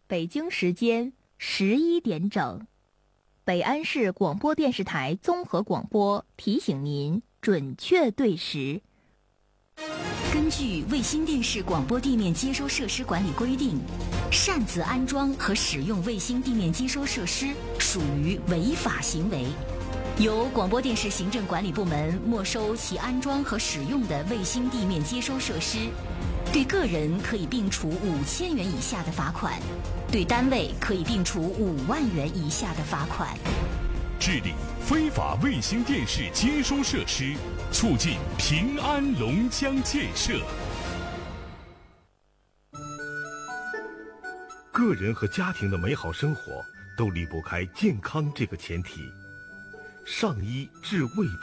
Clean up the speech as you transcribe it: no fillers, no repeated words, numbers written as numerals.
北京时间11点整，北安市广播电视台综合广播提醒您准确对时。 根据卫星电视广播地面接收设施管理规定，擅自安装和使用卫星地面接收设施属于违法行为，由广播电视行政管理部门没收其安装和使用的卫星地面接收设施，对个人可以并处5000元以下的罚款，对单位可以并处5万元以下的罚款。 治理非法卫星电视接收设施，促进平安龙江建设。 个人和家庭的美好生活都离不开健康这个前提。上医治未病。